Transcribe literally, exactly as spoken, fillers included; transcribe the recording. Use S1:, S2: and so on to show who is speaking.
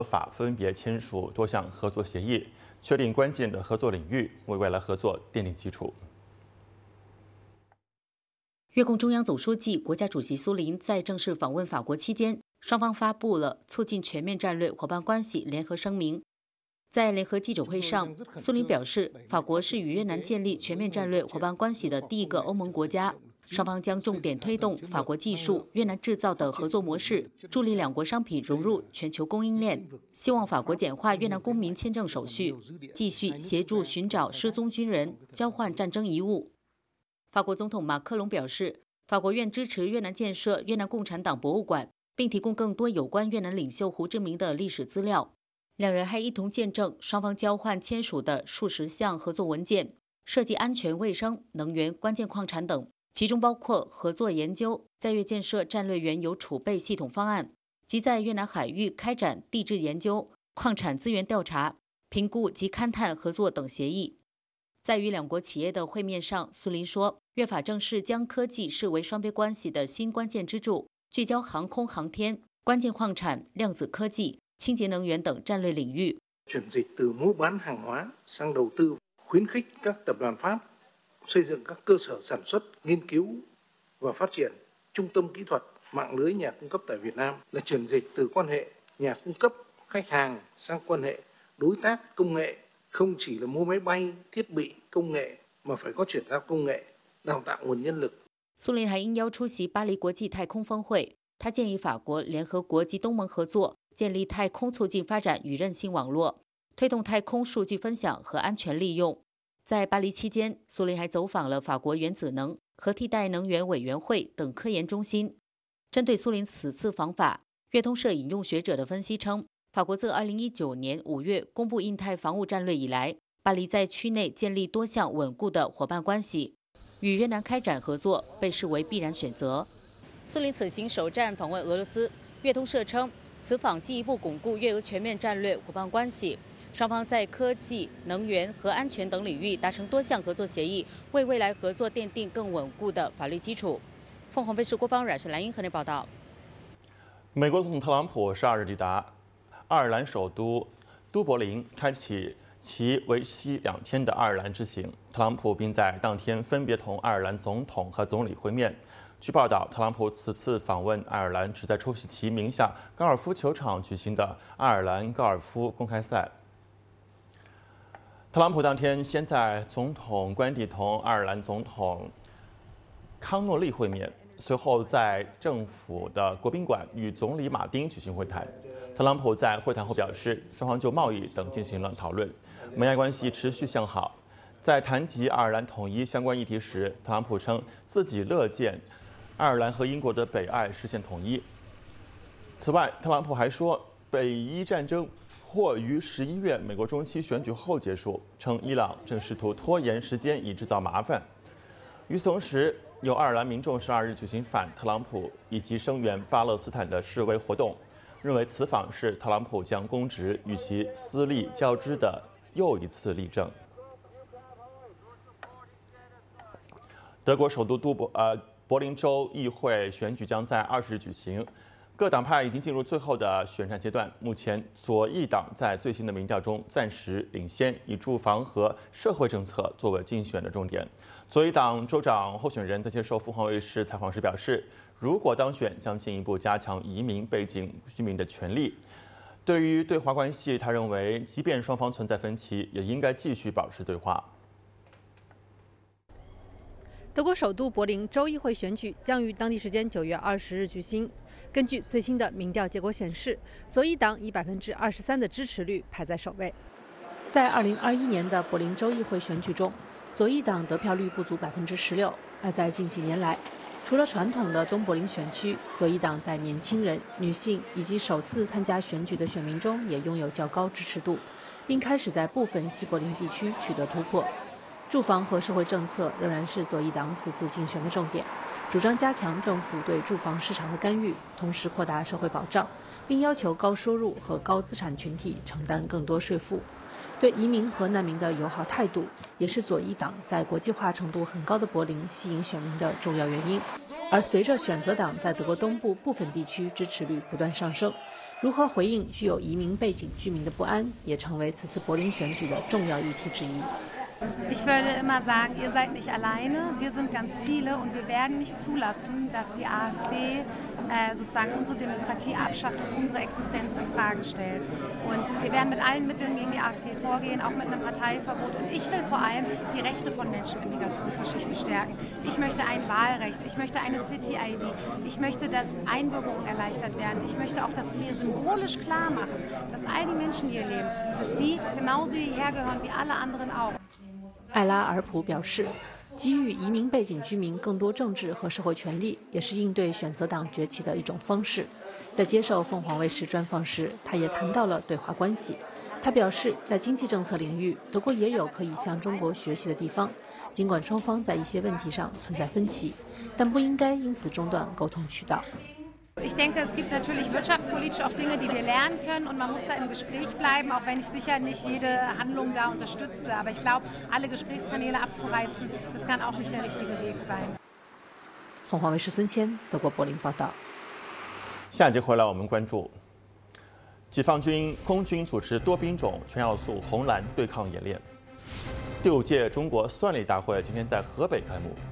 S1: 法分别签署多项合作协议，确定关键的合作领域，为未来合作奠定基础。
S2: 越共中央总书记、国家主席苏林在正式访问法国期间，双方发布了促进全面战略伙伴关系联合声明。在联合记者会上，苏林表示，法国是与越南建立全面战略伙伴关系的第一个欧盟国家。双方将重点推动法国技术、越南制造的合作模式，助力两国商品融入全球供应链。希望法国简化越南公民签证手续，继续协助寻找失踪军人，交换战争遗物。法国总统马克龙表示，法国愿支持越南建设越南共产党博物馆，并提供更多有关越南领袖胡志明的历史资料。两人还一同见证双方交换签署的数十项合作文件，涉及安全、卫生、能源、关键矿产等，其中包括合作研究在越建设战略原油储备系统方案，及在越南海域开展地质研究、矿产资源调查、评估及勘探合作等协议。在与两国企业的会面上，苏林说，越法正式将科技视为双边关系的新关键支柱，聚焦航空航天、关键矿产、量子科技、清洁能源等战略领域。
S3: chuyển dịch từ mua bán hàng hóa sang đầu tư, khuyến khích các tập đoàn Pháp xây dựng các cơ sở sản xuất, nghiên cứu và phát triển trung tâm kỹ thuật, mạng lưới nhà cung cấp tại Việt Nam là chuyển dịch từ quan hệ nhà cung cấp khách hàng sang quan hệ đối tác công nghệ, không chỉ là mua máy bay, thiết bị, công nghệ mà phải có chuyển giao công nghệ, đào tạo nguồn nhân lực。
S2: 苏林还应邀出席巴黎国际太空峰会，他建议法国联合国及东盟合作，建立太空促进发展与韧性网络，推动太空数据分享和安全利用。在巴黎期间，苏林还走访了法国原子能和替代能源委员会等科研中心。针对苏林此次访法，越通社引用学者的分析称，法国自二零一九年五月公布印太防务战略以来，巴黎在区内建立多项稳固的伙伴关系，与越南开展合作被视为必然选择。苏林此行首站访问俄罗斯，越通社称，此访进一步巩固越俄全面战略伙伴关系。双方在科技、能源和安全等领域达成多项合作协议，为未来合作奠定更稳固的法律基础。凤凰卫视郭芳冉是蓝英河内报道。
S1: 美国总统特朗普十二日抵达爱尔兰首都都柏林，开启其为期两天的爱尔兰之行。特朗普并在当天分别同爱尔兰总统和总理会面。据报道，特朗普此次访问爱尔兰，旨在出席其名下高尔夫球场举行的爱尔兰高尔夫公开赛。特朗普当天先在总统官邸同爱尔兰总统康诺利会面，随后在政府的国宾馆与总理马丁举行会谈。特朗普在会谈后表示，双方就贸易等进行了讨论，美爱关系持续向好。在谈及爱尔兰统一相关议题时，特朗普称自己乐见爱尔兰和英国的北爱实现统一。此外，特朗普还说，北伊战争或于十一月美国中期选举后结束，称伊朗正试图拖延时间以制造麻烦。与此同时，有爱尔兰民众十二日举行反特朗普以及声援巴勒斯坦的示威活动，认为此访是特朗普将公职与其私利交织的又一次例证。德国首都都柏呃柏林州议会选举将在二十日举行。各党派已经进入最后的选战阶段。目前，左翼党在最新的民调中暂时领先，以住房和社会政策作为竞选的重点。左翼党州长候选人在接受凤凰卫视采访时表示，如果当选，将进一步加强移民背景居民的权利。对于对华关系，他认为，即便双方存在分歧，也应该继续保持对话。
S4: 德国首都柏林州议会选举将于当地时间九月二十日举行。根据最新的民调结果显示，左翼党以百分之二十三的支持率排在首位。在二零二一年的柏林州议会选举中，左翼党得票率不足百分之十六。而在近几年来，除了传统的东柏林选区，左翼党在年轻人、女性以及首次参加选举的选民中也拥有较高支持度，并开始在部分西柏林地区取得突破。住房和社会政策仍然是左翼党此次竞选的重点，主张加强政府对住房市场的干预，同时扩大社会保障，并要求高收入和高资产群体承担更多税负。对移民和难民的友好态度，也是左翼党在国际化程度很高的柏林吸引选民的重要原因。而随着选择党在德国东部部分地区支持率不断上升，
S2: 如何回应具有移民背景居民的不安，也成为此次柏林选举的重要议题之一。
S5: Ich würde immer sagen, ihr seid nicht alleine, wir sind ganz viele und wir werden nicht zulassen, dass die AfD äh, sozusagen unsere Demokratie abschafft und unsere Existenz in Frage stellt. Und wir werden mit allen Mitteln gegen die AfD vorgehen, auch mit einem Parteiverbot. Und ich will vor allem die Rechte von Menschen mit Migrationsgeschichte stärken. Ich möchte ein Wahlrecht, ich möchte eine City-I D, ich möchte, dass Einbürgerung erleichtert werden. Ich möchte auch, dass wir symbolisch klar machen, dass all die Menschen, die hier leben, dass die genauso hierher gehören wie alle anderen auch.
S2: 艾拉尔普表示，给予移民背景居民更多政治和社会权利，也是应对选择党崛起的一种方式。在接受凤凰卫视专访时，他也谈到了对华关系。他表示，在经济政策领域，德国也有可以向中国学习的地方，尽管双方在一些问题上存在分歧，但不应该因此中断沟通渠道。
S5: Ich denke, es gibt natürlich wirtschaftspolitisch auch Dinge, die wir lernen können und man muss da im Gespräch bleiben, auch wenn ich sicher nicht jede Handlung da unterstütze. Aber ich glaube, alle Gesprächskanäle abzureißen, das kann auch nicht der richtige Weg sein.
S2: 凤凰卫视孙谦，德国柏林报道。
S1: 下节回来我们关注，解放军空军组织多兵种全要素红蓝对抗演练。第五届中国算力大会今天在河北开幕。